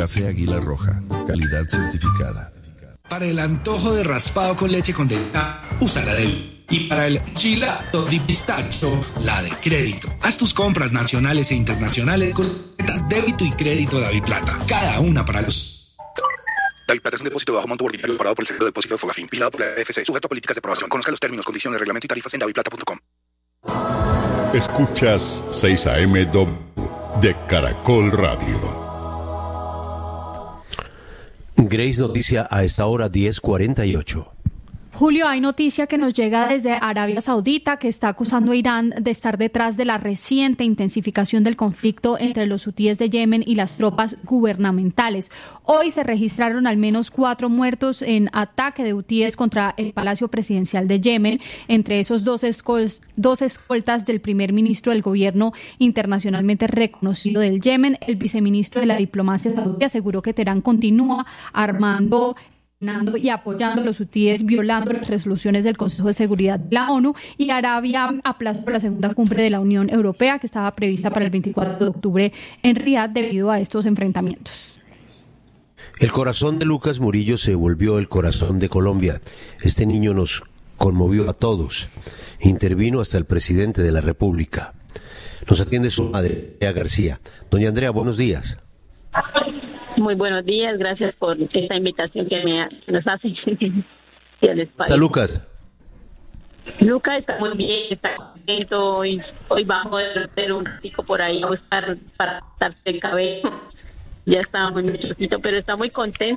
Café Águila Roja, calidad certificada. Para el antojo de raspado con leche condensada, usa la de... Y para el gelato di pistacho, la de crédito. Haz tus compras nacionales e internacionales con tarjetas débito y crédito DaviPlata. Cada una para los... DaviPlata es un depósito de bajo monto ordinario parado por el Centro de Depósito de Fogafín, vigilado por la AFC, sujeto a políticas de aprobación. Conozca los términos, condiciones, reglamento y tarifas en daviplata.com. Escuchas 6 AM de Caracol Radio. Grace Noticia a esta hora 10:48. Julio, hay noticia que nos llega desde Arabia Saudita, que está acusando a Irán de estar detrás de la reciente intensificación del conflicto entre los hutíes de Yemen y las tropas gubernamentales. Hoy se registraron al menos 4 muertos en ataque de hutíes contra el Palacio Presidencial de Yemen, entre esos dos escoltas del primer ministro del gobierno internacionalmente reconocido del Yemen. El viceministro de la diplomacia saudí aseguró que Teherán continúa armando y apoyando a los hutíes, violando las resoluciones del Consejo de Seguridad de la ONU, y Arabia aplazó la segunda cumbre de la Unión Europea que estaba prevista para el 24 de octubre en Riad debido a estos enfrentamientos. El corazón de Lucas Murillo se volvió el corazón de Colombia. Este niño nos conmovió a todos. Intervino hasta el presidente de la República. Nos atiende su madre, Andrea García. Doña Andrea, buenos días. Muy buenos días, gracias por esta invitación que nos hacen. ¿Está Lucas? Lucas está muy bien, está contento. Hoy vamos a hacer un pico por ahí a buscar para cortarse el cabello. Ya está muy muchachito, pero está muy contento.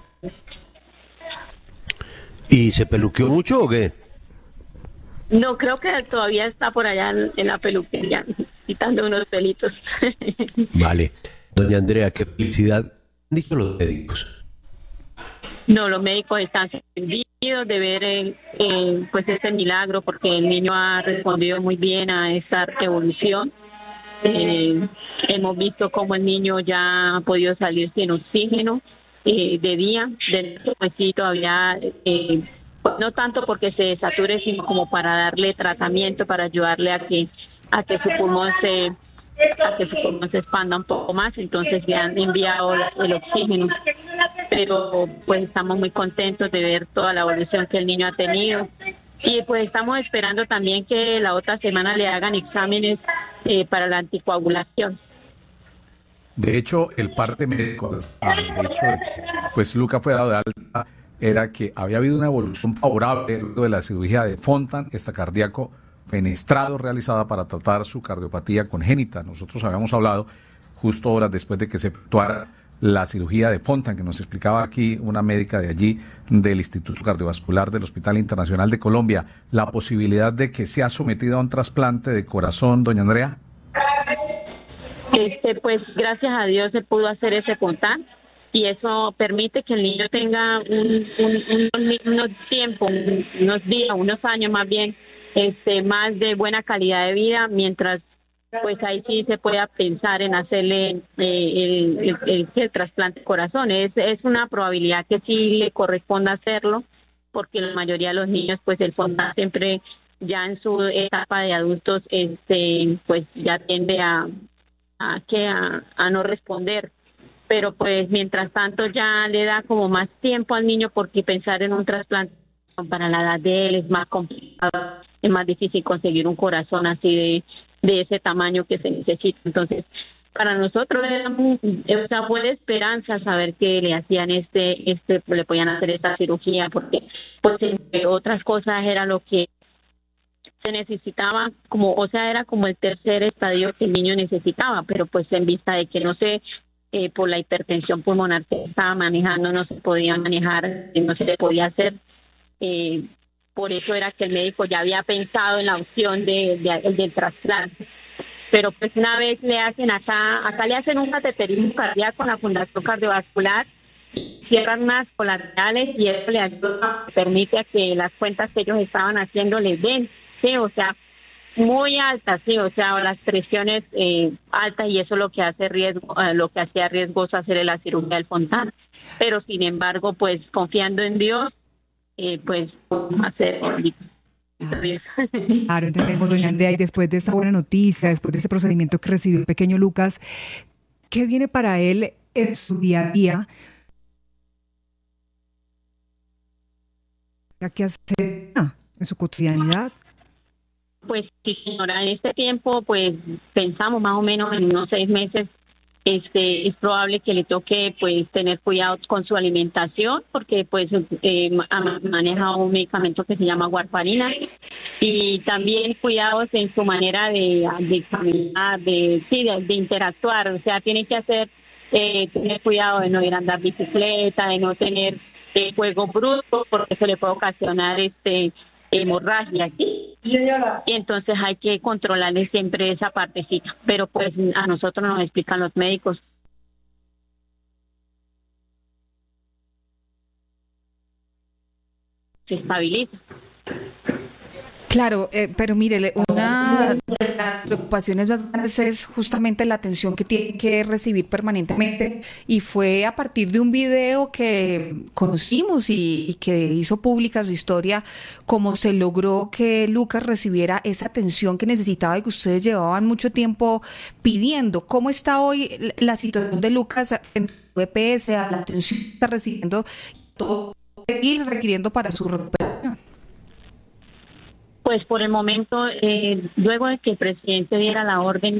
¿Y se peluqueó mucho o qué? No, creo que todavía está por allá en la peluquería, quitando unos pelitos. Vale. Doña Andrea, qué felicidad. ¿Han dicho los médicos? No, los médicos están sorprendidos de ver pues este milagro, porque el niño ha respondido muy bien a esta evolución. Hemos visto cómo el niño ya ha podido salir sin oxígeno de día, pues sí, todavía no tanto porque se sature, sino como para darle tratamiento, para ayudarle a que su pulmón se expanda un poco más. Entonces le han enviado el oxígeno, pero pues estamos muy contentos de ver toda la evolución que el niño ha tenido, y pues estamos esperando también que la otra semana le hagan exámenes para la anticoagulación. De hecho, el parte médico, el hecho de que pues Luca fue dado de alta, era que había habido una evolución favorable luego de la cirugía de Fontan, cardíaco fenestrado realizada para tratar su cardiopatía congénita. Nosotros habíamos hablado justo horas después de que se efectuara la cirugía de Fontan, que nos explicaba aquí una médica de allí, del Instituto Cardiovascular del Hospital Internacional de Colombia, la posibilidad de que sea sometido a un trasplante de corazón, doña Andrea. Pues gracias a Dios se pudo hacer ese Fontan, y eso permite que el niño tenga unos tiempos, unos días, unos años más bien, más de buena calidad de vida, mientras pues ahí sí se pueda pensar en hacerle el trasplante de corazón. Es una probabilidad que sí le corresponda hacerlo, porque la mayoría de los niños, pues el Fontan siempre ya en su etapa de adultos, pues ya tiende a no responder. Pero pues mientras tanto ya le da como más tiempo al niño, porque pensar en un trasplante para la edad de él es más complicado, es más difícil conseguir un corazón así de ese tamaño que se necesita. Entonces, para nosotros era buena esperanza saber que le hacían le podían hacer esta cirugía, porque pues entre otras cosas era lo que se necesitaba, era como el tercer estadio que el niño necesitaba, pero pues en vista de que no se por la hipertensión pulmonar que estaba manejando, no se podía manejar, no se le podía hacer. Por eso era que el médico ya había pensado en la opción del trasplante. Pero pues una vez le hacen acá le hacen un cateterismo cardíaco con la Fundación Cardiovascular, cierran unas colaterales, y eso le ayuda, permite a que las cuentas que ellos estaban haciendo les den, sí, o sea, muy altas, sí, o sea, las presiones altas, y eso es lo que hacía riesgoso hacerle la cirugía del Fontan. Pero sin embargo, pues confiando en Dios, pues hacer. Claro, entendemos, doña Andrea, y después de esta buena noticia, después de este procedimiento que recibió el pequeño Lucas, ¿qué viene para él en su día a día. ¿Qué hace en su cotidianidad? Pues sí, señora, en este tiempo pues pensamos más o menos en unos 6 meses es probable que le toque pues tener cuidado con su alimentación porque pues maneja un medicamento que se llama warfarina y también cuidados en su manera de caminar, de interactuar, o sea, tiene que tener cuidado de no ir a andar bicicleta, de no tener juego brusco porque eso le puede ocasionar hemorragia y entonces hay que controlarle siempre esa partecita, pero pues a nosotros nos explican los médicos se estabiliza. Claro, pero mire, una de las preocupaciones más grandes es justamente la atención que tiene que recibir permanentemente y fue a partir de un video que conocimos y que hizo pública su historia, cómo se logró que Lucas recibiera esa atención que necesitaba y que ustedes llevaban mucho tiempo pidiendo. ¿Cómo está hoy la situación de Lucas en su EPS, a la atención que está recibiendo todo y requiriendo para su recuperación? Pues por el momento, luego de que el presidente diera la orden,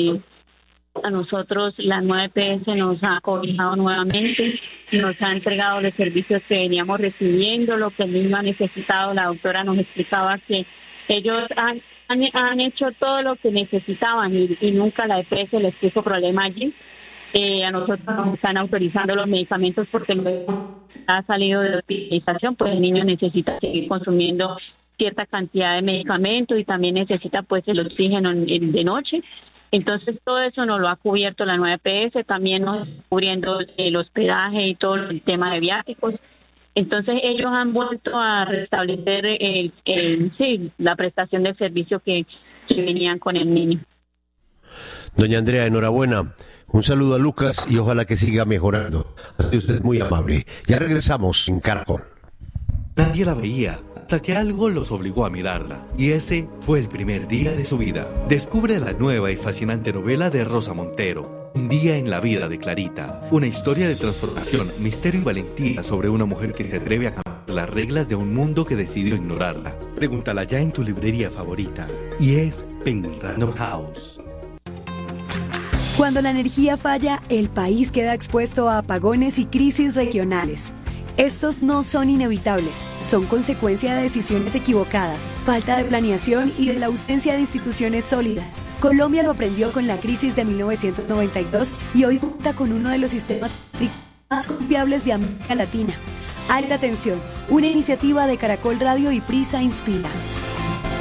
a nosotros la nueva EPS nos ha cobijado nuevamente, nos ha entregado los servicios que veníamos recibiendo, lo que el niño ha necesitado. La doctora nos explicaba que ellos han hecho todo lo que necesitaban y nunca la EPS les puso problema allí. A nosotros nos están autorizando los medicamentos porque luego ha salido de hospitalización, pues el niño necesita seguir consumiendo cierta cantidad de medicamentos y también necesita pues el oxígeno de noche. Entonces todo eso nos lo ha cubierto la nueva EPS, también nos está cubriendo el hospedaje y todo el tema de viáticos. Entonces ellos han vuelto a restablecer la prestación del servicio que venían con el niño. Doña Andrea, enhorabuena. Un saludo a Lucas y ojalá que siga mejorando. Ha sido usted muy amable. Ya regresamos en Caracol. Nadie la veía, hasta que algo los obligó a mirarla, y ese fue el primer día de su vida. Descubre la nueva y fascinante novela de Rosa Montero, Un día en la vida de Clarita, una historia de transformación, misterio y valentía sobre una mujer que se atreve a cambiar las reglas de un mundo que decidió ignorarla. Pregúntala ya en tu librería favorita, y es Penguin Random House. Cuando la energía falla, el país queda expuesto a apagones y crisis regionales. Estos no son inevitables, son consecuencia de decisiones equivocadas, falta de planeación y de la ausencia de instituciones sólidas. Colombia lo aprendió con la crisis de 1992 y hoy cuenta con uno de los sistemas más confiables de América Latina. Alta Tensión, una iniciativa de Caracol Radio y Prisa Inspira.